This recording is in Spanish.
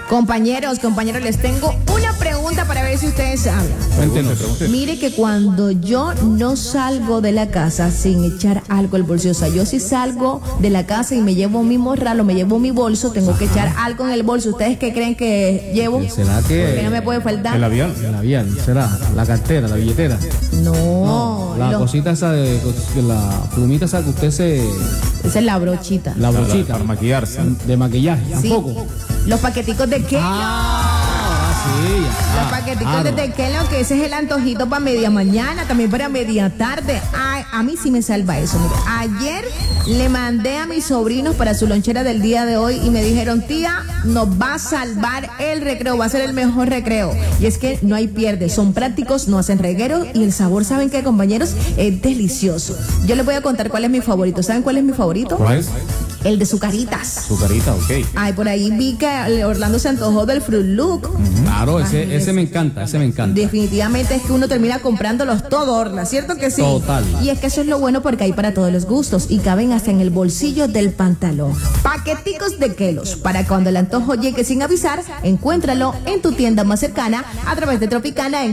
Compañeros, les tengo una pregunta para ver si ustedes saben. Cuéntenos. Mire que cuando yo no salgo de la casa sin echar algo al bolsillo, o sea, yo si salgo de la casa y me llevo mi morral o me llevo mi bolso, tengo que echar algo en el bolso. ¿Ustedes qué creen que llevo? ¿Será que no me puede faltar? el avión? El avión, ¿será? La cartera, la billetera. No, La cosita esa de la plumita esa que usted se... Esa es la brochita. La brochita. Para maquillarse. De maquillaje, Sí. tampoco. Los paqueticos de Kelo. Sí, ya. Los paqueticos Claro. de Kelo, que ese es el antojito para media mañana, también para media tarde. Ay, a mí sí me salva eso. Mire, ayer le mandé a mis sobrinos para su lonchera del día de hoy y me dijeron, tía, nos va a salvar el recreo, va a ser el mejor recreo. Y es que no hay pierde, son prácticos, no hacen reguero y el sabor, ¿saben qué, compañeros? Es delicioso. Yo les voy a contar cuál es mi favorito. ¿Saben cuál es mi favorito? ¿Cuál es? El de Zucaritas. Sucarita, ok. Ay, por ahí vi que Orlando se antojó del Fruit Loop. Claro, ese me encanta, ese me encanta. Definitivamente es que uno termina comprándolos todo, Orla, ¿cierto que sí? Total. Y es que eso es lo bueno porque hay para todos los gustos y caben hasta en el bolsillo del pantalón. Paqueticos de Kelos, para cuando el antojo llegue sin avisar, encuéntralo en tu tienda más cercana a través de Tropicana en